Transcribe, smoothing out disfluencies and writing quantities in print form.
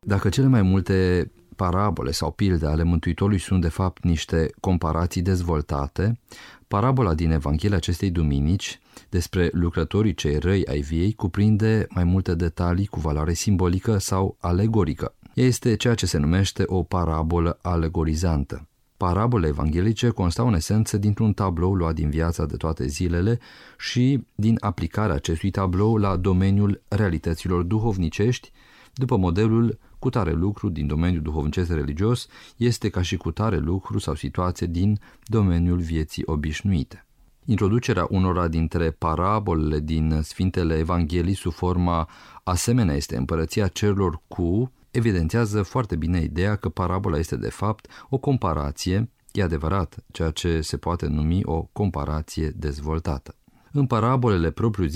Dacă cele mai multe parabole sau pilde ale Mântuitorului sunt de fapt niște comparații dezvoltate, parabola din Evanghelia acestei duminici despre lucrătorii cei răi ai viei cuprinde mai multe detalii cu valoare simbolică sau alegorică. Ea este ceea ce se numește o parabolă alegorizantă. Parabolele evanghelice constau în esență dintr-un tablou luat din viața de toate zilele și din aplicarea acestui tablou la domeniul realităților duhovnicești, după modelul cutare lucru din domeniul duhovnicesc religios este ca și cutare lucru sau situație din domeniul vieții obișnuite. Introducerea unora dintre parabolele din Sfintele Evanghelii sub forma asemenea este împărăția cerurilor cu evidențiază foarte bine ideea că parabola este de fapt o comparație, e adevărat, ceea ce se poate numi o comparație dezvoltată. În parabolele propriu